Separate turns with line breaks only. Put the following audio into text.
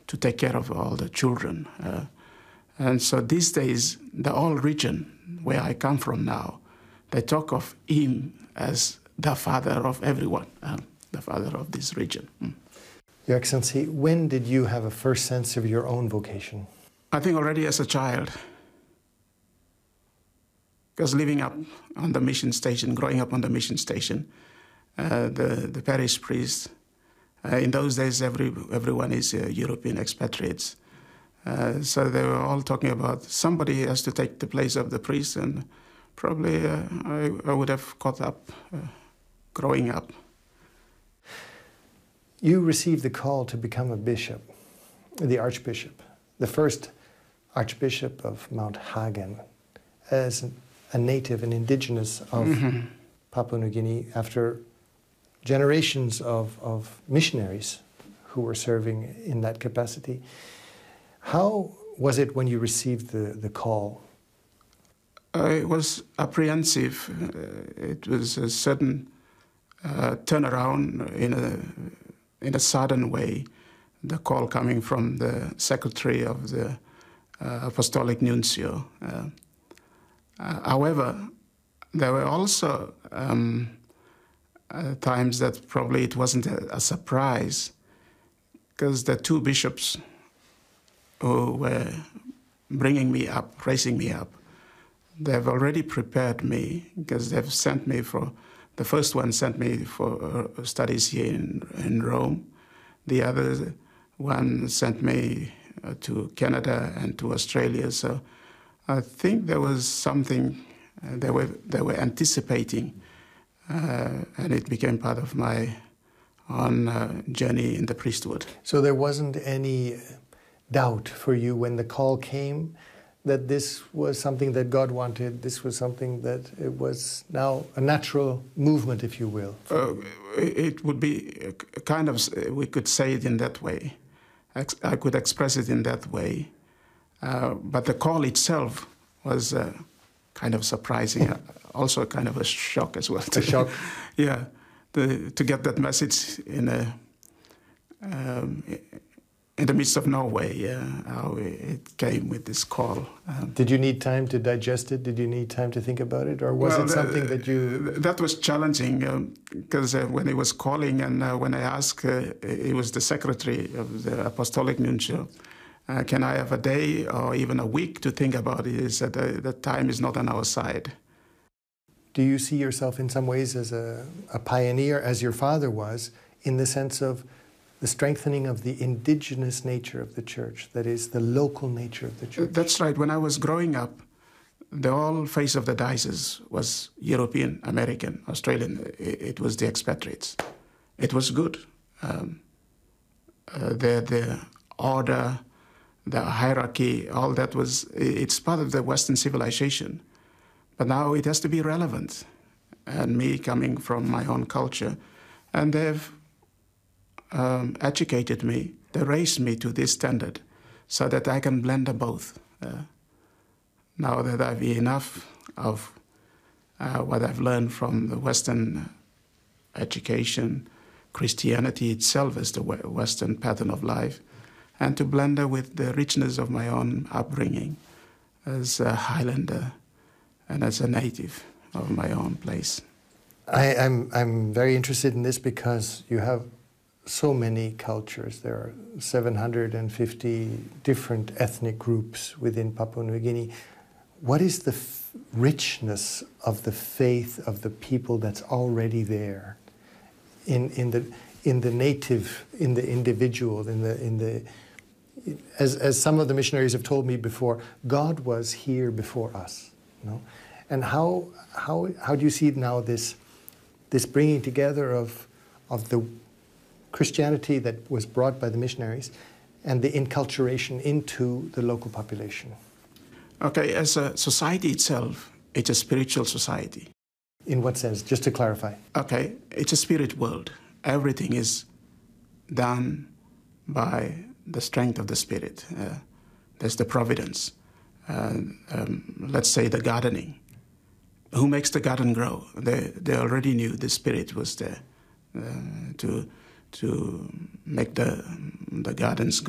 to take care of all the children. And so these days, the whole region where I come from now, they talk of him as the father of everyone, the father of this region.
Your Excellency, when did you have a first sense of your own vocation?
I think already as a child, because living up on the mission station, growing up on the mission station, the parish priest, in those days everyone is European expatriates. So they were all talking about somebody has to take the place of the priest, and probably I would have caught up growing up.
You received the call to become a bishop, the archbishop, the first archbishop of Mount Hagen, as a native and indigenous of Papua New Guinea, after generations of missionaries who were serving in that capacity. How was it when you received the call?
It was apprehensive. It was a sudden turnaround in a sudden way. The call coming from the secretary of the Apostolic Nuncio. However, there were also times that probably it wasn't a surprise, because the two bishops who were bringing me up, raising me up, they've already prepared me, because they've sent me for, the first one sent me for studies here in Rome. The other one sent me to Canada and to Australia. So I think there was something they were anticipating, and it became part of my own journey in the priesthood.
So there wasn't any doubt for you when the call came that this was something that God wanted, this was something that it was now a natural movement, if you will?
It would be kind of, we could say it in that way. I could express it in that way. But the call itself was kind of surprising, also kind of a shock as well.
A shock?
Yeah, to get that message in the midst of Norway, how it came with this call.
Did you need time to digest it? Did you need time to think about it? Or was it something that you...
That was challenging, because when he was calling and when I asked, he was the secretary of the Apostolic Nuncio, can I have a day or even a week to think about it? He said, the time is not on our side.
Do you see yourself in some ways as a pioneer, as your father was, in the sense of the strengthening of the indigenous nature of the church, that is, the local nature of the church?
That's right. When I was growing up, the whole face of the diocese was European, American, Australian. It was the expatriates. It was good. The order, the hierarchy, all that was, it's part of the Western civilization. But now it has to be relevant. And me coming from my own culture, and they've educated me, they raised me to this standard so that I can blend them both. Now that I've enough of what I've learned from the Western education, Christianity itself is the Western pattern of life, and to blend it with the richness of my own upbringing as a Highlander and as a native of my own place.
I'm very interested in this because you have so many cultures. There are 750 different ethnic groups within Papua New Guinea. What is the richness of the faith of the people that's already there in the native, in the individual, as some of the missionaries have told me before, God was here before us, you know? And how do you see now this bringing together of the Christianity that was brought by the missionaries and the inculturation into the local population?
Okay, as a society itself, it's a spiritual society.
In what sense? Just to clarify.
Okay, it's a spirit world. Everything is done by the strength of the spirit. There's the providence. Let's say the gardening. Who makes the garden grow? They already knew the spirit was there to make the gardens grow.